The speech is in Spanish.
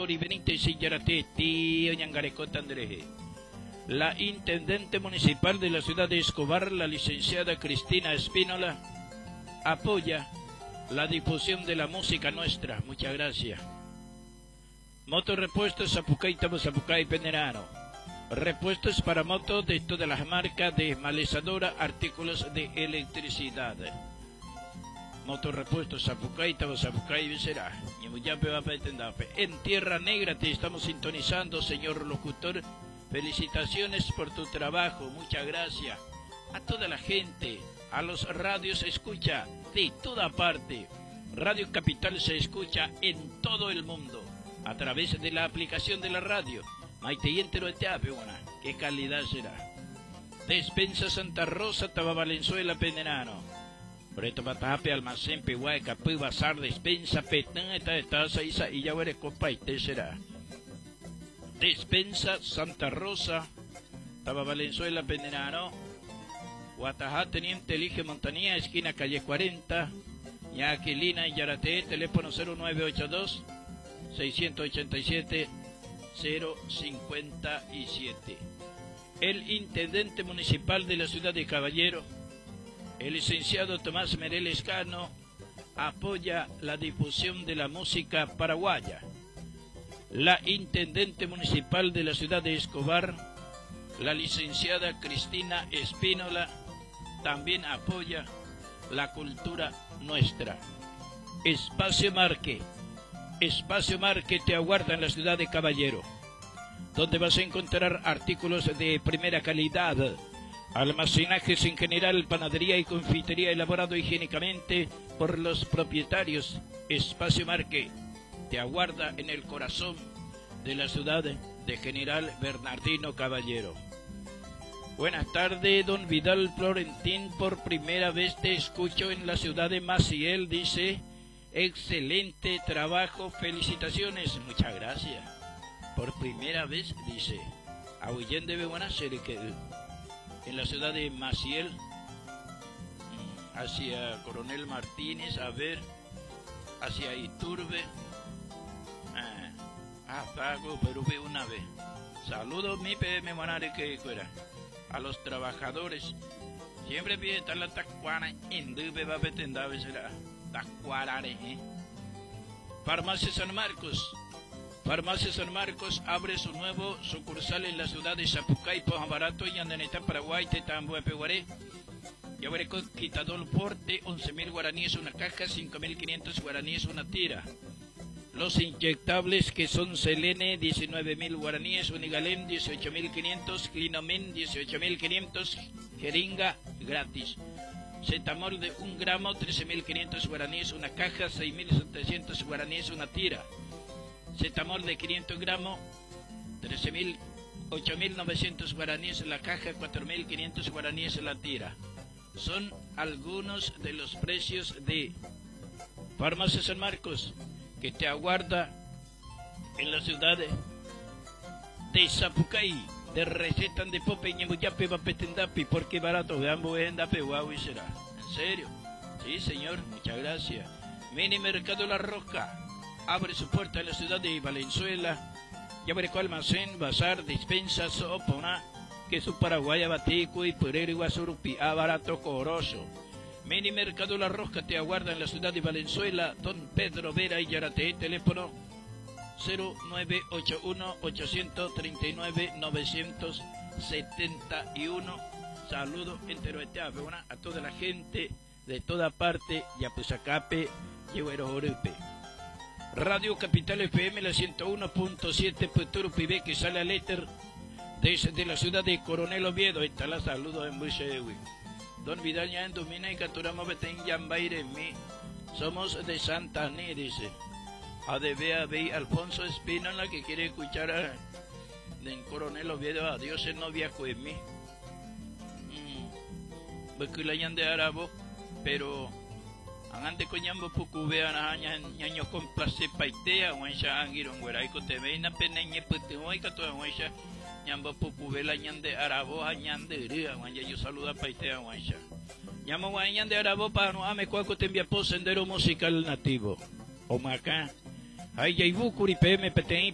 Mori Benítez y Yarate, tío Ñangarecota André. La intendente municipal de la ciudad de Escobar, la licenciada Cristina Espínola, apoya la difusión de la música nuestra. Muchas gracias. Motorrepuestos Zapucay, Tabozapucay, Penerano. Repuestos para motos de todas las marcas, desmalezadora, artículos de electricidad. Motorrepuestos Zapucay, Tabozapucay, Becerá. En Tierra Negra te estamos sintonizando, señor locutor. Felicitaciones por tu trabajo, muchas gracias. A toda la gente, a los radios se escucha de toda parte. Radio Capital se escucha en todo el mundo a través de la aplicación de la radio. Maite y entero buena, qué calidad será. Despensa Santa Rosa, Taba Valenzuela, Penerano. Preto Batape, Almacén, Pehuay, Capú, Bazar, Despensa, Petén, Taza, Isa, y ya veré copa y te será. Despensa Santa Rosa, Taba Valenzuela, Penerano. Guatajá, Teniente Elige Montanía, esquina calle 40, Yaquilina y Yarate, teléfono 0982 687 057. El intendente municipal de la ciudad de Caballero, el licenciado Tomás Mereles Cano, apoya la difusión de la música paraguaya. La intendente municipal de la ciudad de Escobar, la licenciada Cristina Espínola, también apoya la cultura nuestra. Espacio Marque te aguarda en la ciudad de Caballero, donde vas a encontrar artículos de primera calidad, almacenajes en general, panadería y confitería elaborado higiénicamente por los propietarios. Espacio Marque te aguarda en el corazón de la ciudad de General Bernardino Caballero. Buenas tardes, don Vidal Florentín, por primera vez te escucho en la ciudad de Maciel, dice. Excelente trabajo, felicitaciones, muchas gracias. Por primera vez, dice, Ahuillén debe buena ser que en la ciudad de Maciel, hacia Coronel Martínez, a ver, hacia Iturbe, pago, pero ve una vez. Saludos, mi PM Monare que fuera, a los trabajadores, siempre pide estar la tacuana, en dube va a pretender será. Farmacia San Marcos abre su nuevo sucursal en la ciudad de Zapucay, Barato y Andaneta, Paraguay, Tetambo, Peguaré. Ya veré con quitador porte, 11.000 guaraníes una caja, 5.500 guaraníes una tira. Los inyectables que son Selene, 19.000 guaraníes, Unigalem, 18.500, Clinomen, 18.500, jeringa gratis. Cetamol de 1 gramo, 13.500 guaraníes una caja, 6.700 guaraníes una tira. Cetamol de 500 gramos, 8.900 guaraníes la caja, 4.500 guaraníes la tira. Son algunos de los precios de Farmacia San Marcos, que te aguarda en la ciudad de Zapucay. De recetan de pope y ñemuyape va petendapi, porque barato de ambos endape guau y será. ¿En serio? Sí, señor, muchas gracias. Mini Mercado La Roca abre su puerta en la ciudad de Valenzuela. Ya veré cuál almacén, bazar, despensa, sopa, queso paraguaya, batico y purero y guasurupi, barato coroso. Mini Mercado La Roca te aguarda en la ciudad de Valenzuela. Don Pedro Vera y Yarate, teléfono 0981-839-971. Saludo entero a toda la gente de toda parte, Yapuzacape, Yehuerojorupe. Radio Capital FM, la 101.7, Puturupibe, que sale al éter desde la ciudad de Coronel Oviedo. Ahí está la saludo en Buchewi. Don Vidal ya en Domina y Caturamo Betén Yambaire en mí. Somos de Santa Ané, dice. A.D.B. Alfonso Espínola, que quiere escuchar en Coronel Oviedo, adiós el novia en mí. Beculayan de Arabo, pero anante coñambo puku vean a ñaño con place paitea, guancha angiron gueraico te veina peneñe putuoica toda guancha ñambo puku vela ñan de Arabo, añan de ría, guancha yo saluda paitea guancha. Llamo guanyan de Arabo para no ame cuaco te envía por sendero musical nativo. O macá. Ay, ya ibu curi PM,